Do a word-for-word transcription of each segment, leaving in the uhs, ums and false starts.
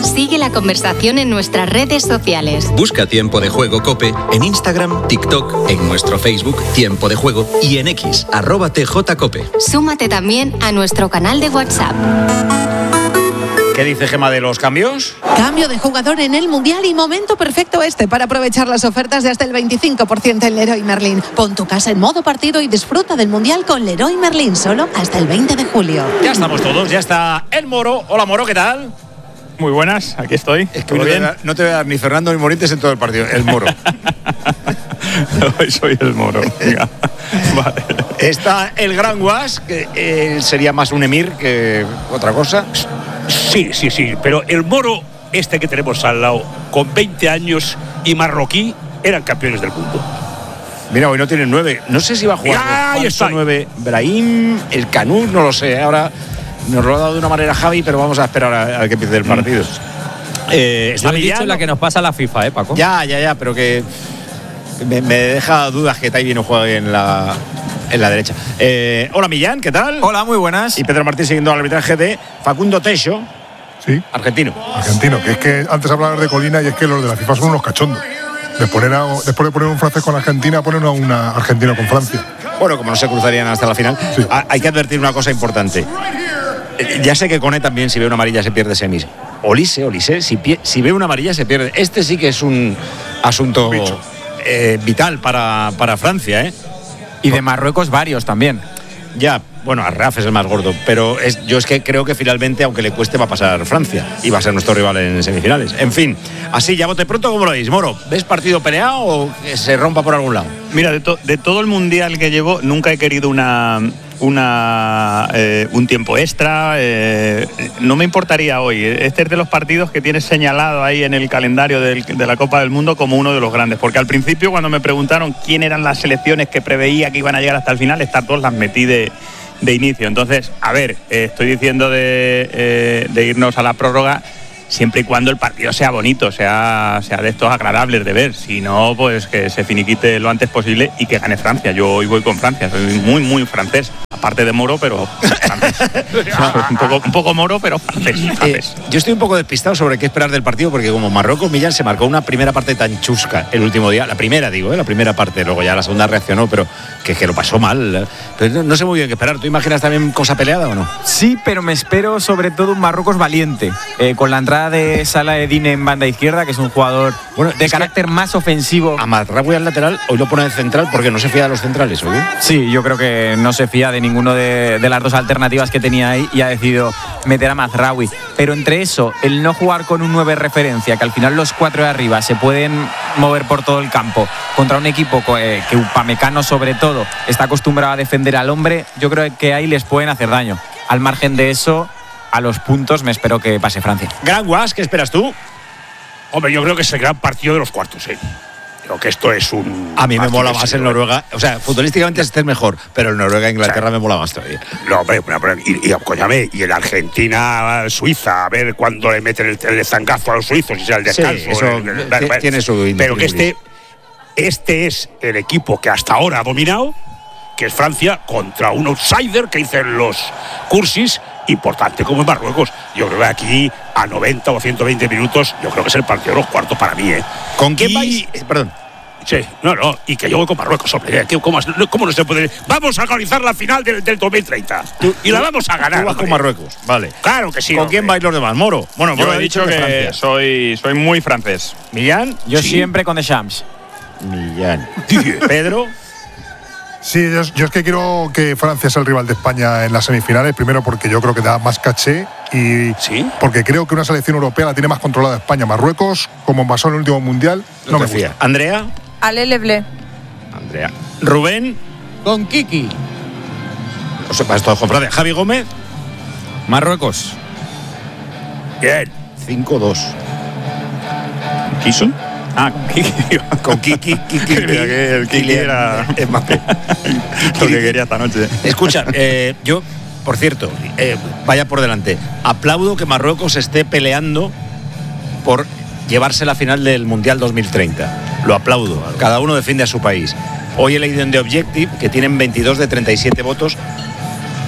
Sigue la conversación en nuestras redes sociales. Busca Tiempo de Juego COPE en Instagram, TikTok, en nuestro Facebook Tiempo de Juego y en X, arroba T J Cope. Súmate también a nuestro canal de WhatsApp. ¿Qué dice Gemma de los cambios? Cambio de jugador en el Mundial y momento perfecto este para aprovechar las ofertas de hasta el veinticinco por ciento en Leroy Merlin. Pon tu casa en modo partido y disfruta del Mundial con Leroy Merlin solo hasta el veinte de julio. Ya estamos todos, ya está el Moro. Hola Moro, ¿qué tal? Muy buenas, aquí estoy. Es que no, bien? Te no te voy a dar ni Fernando ni Morientes en todo el partido, el Moro. Hoy soy el Moro. Venga. Vale. Está el Gran Guas, que eh, sería más un emir que otra cosa. Sí, sí, sí, pero el Moro, este que tenemos al lado, con veinte años y marroquí, eran campeones del mundo. Mira, hoy no tienen nueve. No sé si va a jugar. Ah, ahí está. nueve. Brahim, el Canut, no lo sé. Ahora nos lo ha dado de una manera Javi, pero vamos a esperar a, a que empiece el partido. Mm. Eh, está Yo he dicho la que nos pasa a la FIFA, ¿eh, Paco? Ya, ya, ya, pero que me, me deja dudas que Taibi no juegue en la, en la derecha. Eh, hola, Millán, ¿qué tal? Hola, muy buenas. Y Pedro Martín siguiendo al arbitraje de Facundo Techo. Sí. Argentino. Argentino, que es que antes hablabas de Colina y es que los de la FIFA son unos cachondos. De poner a, después de poner un francés con Argentina, ponen a un argentino con Francia. Bueno, como no se cruzarían hasta la final, sí. Hay que advertir una cosa importante. Ya sé que Cone también, si ve una amarilla, se pierde semis. Olise, Olise, si, pie, si ve una amarilla, se pierde. Este sí que es un asunto eh, vital para, para Francia, ¿eh? Y de Marruecos varios también. Ya, bueno, Arraf es el más gordo, pero es, yo es que creo que finalmente, aunque le cueste, va a pasar Francia y va a ser nuestro rival en semifinales. En fin, así, ya bote pronto, ¿cómo lo veis? Moro, ¿ves partido peleado o que se rompa por algún lado? Mira, de, to, de todo el mundial que llevo, nunca he querido una, una eh, un tiempo extra. Eh, no me importaría hoy. Este es de los partidos que tienes señalado ahí en el calendario del, de la Copa del Mundo como uno de los grandes. Porque al principio, cuando me preguntaron quién eran las selecciones que preveía que iban a llegar hasta el final, estas dos las metí de de inicio. Entonces, a ver, eh, estoy diciendo de, eh, de irnos a la prórroga siempre y cuando el partido sea bonito, sea, sea de estos agradables de ver. Si no, pues que se finiquite lo antes posible y que gane Francia. Yo hoy voy con Francia, soy muy, muy francés. Aparte de moro, pero francés. un, poco, un poco moro, pero francés. francés. Eh, yo estoy un poco despistado sobre qué esperar del partido, porque como Marruecos, Millán se marcó una primera parte tan chusca el último día. La primera, digo, ¿eh? La primera parte. Luego ya la segunda reaccionó, pero que, que lo pasó mal. Pero no, no sé muy bien qué esperar. ¿Tú imaginas también cosa peleada o no? Sí, pero me espero sobre todo un Marruecos valiente. Eh, con la entrada de Salah Eddin en banda izquierda, que es un jugador bueno, de carácter más ofensivo. A Mazraoui al lateral, hoy lo pone de central porque no se fía de los centrales, ¿o bien? Sí, yo creo que no se fía de ninguno de, de las dos alternativas que tenía ahí y ha decidido meter a Mazraoui. Pero entre eso, el no jugar con un nueve referencia, que al final los cuatro de arriba se pueden mover por todo el campo, contra un equipo que, que Upamecano sobre todo está acostumbrado a defender al hombre, yo creo que ahí les pueden hacer daño. Al margen de eso, a los puntos me espero que pase Francia. Gran Guas, ¿qué esperas tú? Hombre, yo creo que es el gran partido de los cuartos, ¿eh? Creo que esto es un... A mí me mola más el Noruega. O sea, futbolísticamente este es mejor, pero el Noruega-Inglaterra o sea, me mola más todavía. No, hombre, y, y, coñame, y el Argentina-Suiza, a ver cuándo le meten el, el zangazo a los suizos y sea el descanso. Sí, eso el, el, el, tiene su... Pero que este, este es el equipo que hasta ahora ha dominado, que es Francia, contra un outsider que dicen los cursis, importante como en Marruecos. Yo creo que aquí a noventa o ciento veinte minutos, yo creo que es el partido de los cuartos para mí, ¿eh? ¿Con quién y... vais? Perdón. Sí, no, no, y que yo voy con Marruecos, hombre. ¿eh? ¿Cómo, ¿Cómo no se puede? Vamos a organizar la final del, del dos mil treinta tú, y la vamos a ganar. Tú vas con Marruecos, vale. Claro que sí. ¿Con hombre. quién vais los demás? Moro. Bueno, yo Moro he dicho que Francia. soy, soy muy francés. ¿Millán? Yo sí. siempre con Deschamps. Millán. ¿Pedro? Sí, yo, yo es que quiero que Francia sea el rival de España en las semifinales, primero porque yo creo que da más caché y ¿Sí? porque creo que una selección europea la tiene más controlada España. Marruecos, como pasó en el último mundial, no, no me gusta. Fía. ¿Andrea? Ale Blé. Andrea. ¿Rubén? Con Kiki. O sea, para esto comprar de Javi Gómez. Marruecos. Bien. cinco dos. ¿Quiso? Ah, con Kiki. Con Kiki, Kiki. Creía que el Kiki era Mbappé. Lo que quería esta noche. Escucha, eh, yo, por cierto, eh, vaya por delante. Aplaudo que Marruecos esté peleando por llevarse la final del Mundial dos mil treinta. Lo aplaudo. Cada uno defiende a su país. Hoy he leído en The Objective que tienen veintidós de treinta y siete votos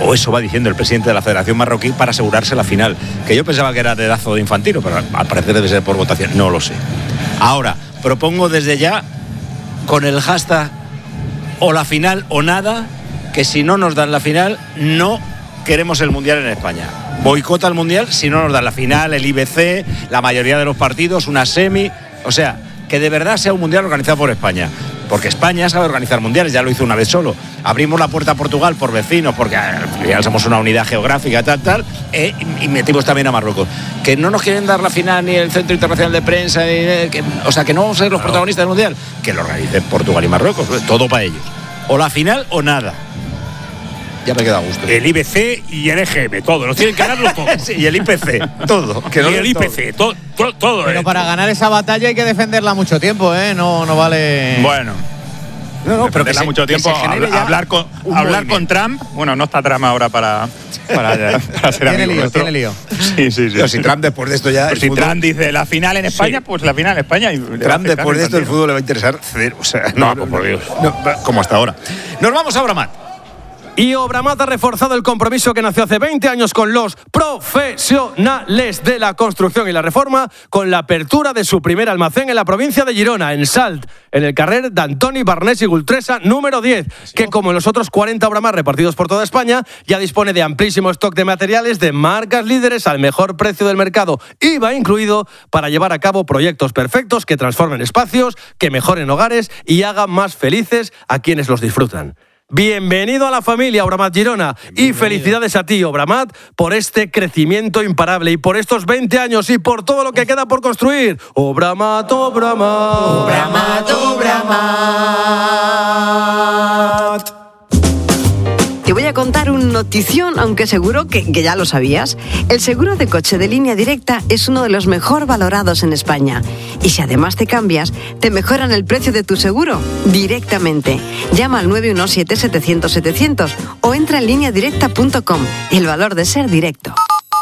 o eso va diciendo el presidente de la Federación Marroquí, para asegurarse la final, que yo pensaba que era dedazo de Infantino, pero al parecer debe ser por votación, no lo sé. Ahora, propongo desde ya, con el hashtag o la final o nada, que si no nos dan la final, no queremos el Mundial en España. Boicota el Mundial si no nos dan la final, el I B C, la mayoría de los partidos, una semi, o sea, que de verdad sea un Mundial organizado por España. Porque España sabe organizar mundiales, ya lo hizo una vez solo. Abrimos la puerta a Portugal por vecinos, porque ya somos una unidad geográfica, tal, tal, eh, y metimos también a Marruecos. Que no nos quieren dar la final ni el Centro Internacional de Prensa, ni, que, o sea, que no vamos a ser los protagonistas del Mundial. Que lo organicen Portugal y Marruecos, todo para ellos. O la final o nada. Ya me queda a gusto. El I B C y el E G M, todo, nos tienen que ganarlo todo. Sí, y el I P C, todo. Que no y el I P C, todo, todo, todo. Pero eh. para ganar esa batalla hay que defenderla mucho tiempo, ¿eh? No, no vale. Bueno. No, no, pero que da mucho tiempo hablar, hablar con hablar con Trump. Bueno, no está Trump ahora para para, para ser tiene amigo lío, nuestro. tiene lío. Sí, sí, sí. Pero si Trump después de esto ya. Pues si fútbol... Trump dice la final en España, sí. Pues la final en España. Y Trump después de esto el fútbol le va a interesar cero. O sea, no, no, no por Dios. No, como hasta ahora. Nos vamos a Obramat. Y Obramat ha reforzado el compromiso que nació hace veinte años con los profesionales de la construcción y la reforma, con la apertura de su primer almacén en la provincia de Girona, en Salt, en el carrer d'Antoni Barnés y Gultresa número diez, que como en los otros cuarenta Obramat repartidos por toda España, ya dispone de amplísimo stock de materiales de marcas líderes al mejor precio del mercado, I V A incluido, para llevar a cabo proyectos perfectos que transformen espacios, que mejoren hogares y hagan más felices a quienes los disfrutan. Bienvenido a la familia Obramat Girona y felicidades a ti, Obramat, por este crecimiento imparable y por estos veinte años y por todo lo que queda por construir. Obramat, Obramat. Obramat, Obramat. Te voy a contar un notición, aunque seguro que, que ya lo sabías. El seguro de coche de Línea Directa es uno de los mejor valorados en España. Y si además te cambias, te mejoran el precio de tu seguro directamente. Llama al nueve uno siete, setecientos, setecientos o entra en línea directa punto com. El valor de ser directo.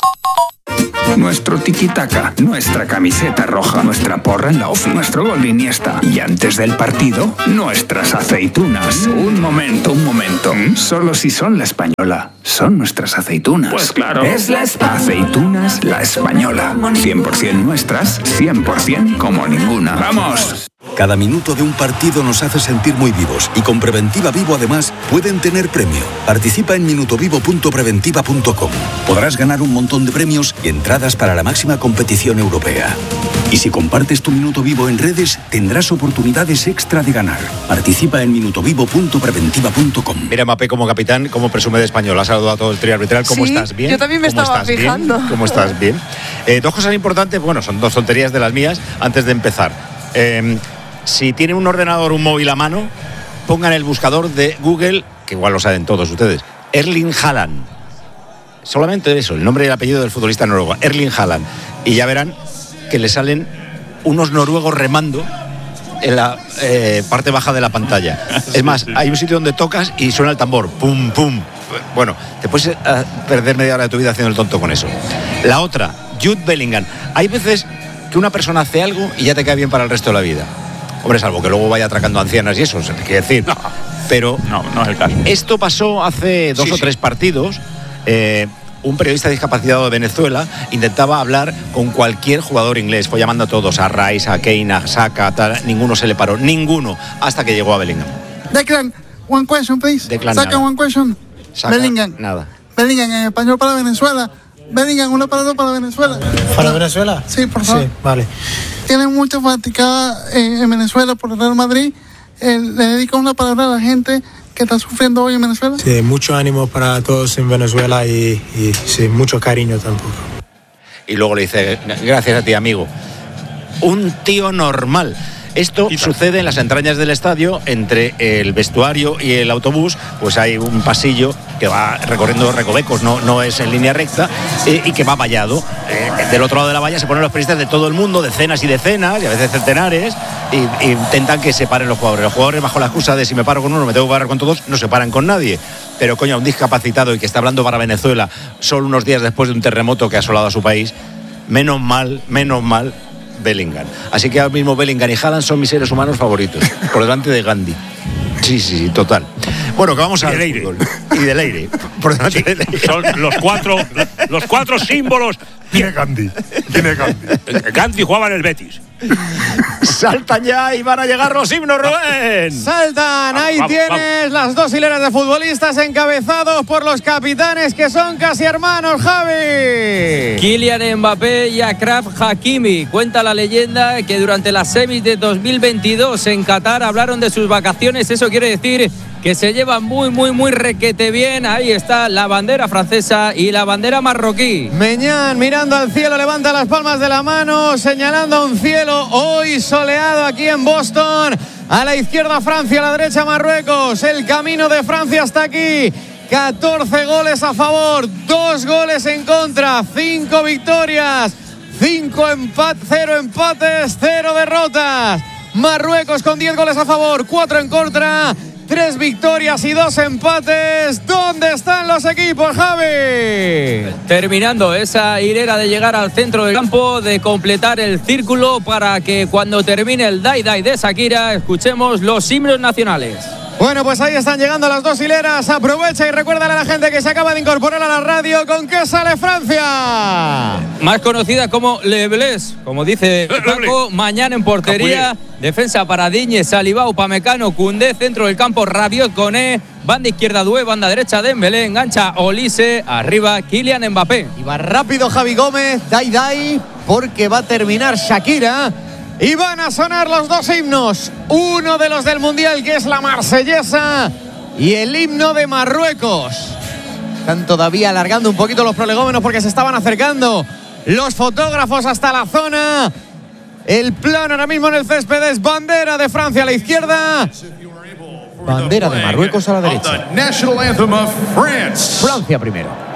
Nuestro tiki-taka, nuestra camiseta roja, nuestra porra en la off, nuestro gol de Iniesta. Y antes del partido, nuestras aceitunas. Un momento, un momento. Solo si son la española, son nuestras aceitunas. Pues claro. Es la espa- Aceitunas La Española. cien por ciento nuestras, cien por ciento como ninguna. ¡Vamos! Cada minuto de un partido nos hace sentir muy vivos y con Preventiva Vivo además pueden tener premio. Participa en minutovivo punto preventiva punto com. Podrás ganar un montón de premios y entradas para la máxima competición europea. Y si compartes tu minuto vivo en redes, tendrás oportunidades extra de ganar. Participa en minutovivo punto preventiva punto com. Mira, Mbappé como capitán, como presume de español. Ha saludado a todo el trío arbitral. ¿Cómo Sí, estás? ¿Bien? yo también me ¿Cómo estaba estás? fijando. ¿Bien? ¿Cómo estás? Bien. Eh, dos cosas importantes, bueno, son dos tonterías de las mías antes de empezar. Eh, si tienen un ordenador, un móvil a mano, pongan el buscador de Google, que igual lo saben todos ustedes, Erling Haaland. Solamente eso, el nombre y el apellido del futbolista noruego, Erling Haaland. Y ya verán que le salen unos noruegos remando en la eh, parte baja de la pantalla. Es más, hay un sitio donde tocas y suena el tambor, pum, pum. Bueno, te puedes eh, perder media hora de tu vida haciendo el tonto con eso. La otra, Jude Bellingham. Hay veces que una persona hace algo y ya te cae bien para el resto de la vida. Hombre, salvo que luego vaya atracando ancianas y eso, se te quiere decir. No, pero no, no es el caso. Esto pasó hace dos sí, o tres sí. partidos. Eh, un periodista discapacitado de Venezuela intentaba hablar con cualquier jugador inglés. Fue llamando a todos, a Rice, a Kane, a Saka, tal. Ninguno se le paró, ninguno, hasta que llegó a Bellingham. Declan, one question, please. Declan, Saka, nada. one question. Saka, Bellingham. Nada. Bellingham, en español para Venezuela. Bellingham, una palabra para Venezuela. ¿Para Venezuela? Sí, por favor. Sí, vale. Tiene mucha fanaticada en, en Venezuela por el Real Madrid. Eh, le dedica una palabra a la gente que está sufriendo hoy en Venezuela. Sí, mucho ánimo para todos en Venezuela y, y sí, mucho cariño tampoco. Y luego le dice, gracias a ti, amigo. Un tío normal. Esto sucede en las entrañas del estadio, entre el vestuario y el autobús, pues hay un pasillo que va recorriendo recovecos, no, no es en línea recta, eh, y que va vallado. Eh, del otro lado de la valla se ponen los periodistas de todo el mundo, decenas y decenas, y a veces centenares, y, y intentan que se paren los jugadores. Los jugadores, bajo la excusa de si me paro con uno, me tengo que parar con todos, no se paran con nadie. Pero coño, un discapacitado y que está hablando para Venezuela solo unos días después de un terremoto que ha asolado a su país, menos mal, menos mal, Bellingham. Así que ahora mismo Bellingham y Haaland son mis seres humanos favoritos, por delante de Gandhi. Sí, sí, sí, total. Bueno, que vamos a del aire. Y del aire. Por delante sí, del aire. Son los cuatro, los cuatro símbolos. ¿Quién es Gandhi? ¿Quién es Gandhi? Gandhi jugaba en el Betis. Saltan ya y van a llegar los himnos, Rubén. Saltan, ahí vamos, tienes vamos. las dos hileras de futbolistas encabezados por los capitanes que son casi hermanos, Javi. Kylian Mbappé y Achraf Hakimi. Cuenta la leyenda que durante las semis de dos mil veintidós en Qatar hablaron de sus vacaciones. Eso quiere decir que se llevan muy, muy, muy requete bien. Ahí está la bandera francesa y la bandera marroquí. Meñán mirando al cielo, levanta las palmas de la mano, señalando a un cielo hoy soleado aquí en Boston. A la izquierda Francia, a la derecha Marruecos. El camino de Francia hasta aquí. catorce goles a favor, dos goles en contra, cinco victorias, cinco empates, cero empates, cero derrotas. Marruecos con diez goles a favor, cuatro en contra, tres victorias y dos empates. ¿Dónde están los equipos, Javi? Terminando esa hilera de llegar al centro del campo, de completar el círculo para que cuando termine el Dai Dai de Shakira escuchemos los himnos nacionales. Bueno, pues ahí están llegando las dos hileras. Aprovecha y recuérdale a la gente que se acaba de incorporar a la radio. ¿Con qué sale Francia? Más conocida como Le Blés, como dice Paco. Mañana en portería, defensa para Digne, Salibao, Pamecano, Koundé, centro del campo Rabiot, Koné, banda izquierda Doué, banda derecha Dembélé, engancha Olise, arriba Kylian Mbappé. Y va rápido Javi Gómez, Dai Dai, porque va a terminar Shakira. Y van a sonar los dos himnos. Uno de los del Mundial, que es la marsellesa, y el himno de Marruecos. Están todavía alargando un poquito los prolegómenos porque se estaban acercando los fotógrafos hasta la zona. El plano ahora mismo en el césped es bandera de Francia a la izquierda, bandera de Marruecos a la derecha. Francia primero.